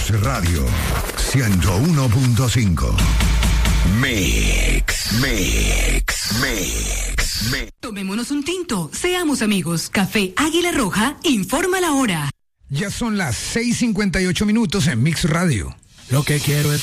Mix Radio 101.5. Mix. Tomémonos un tinto, seamos amigos. Café Águila Roja informa la hora. Ya son las 6:58 en Mix Radio. Lo que quiero es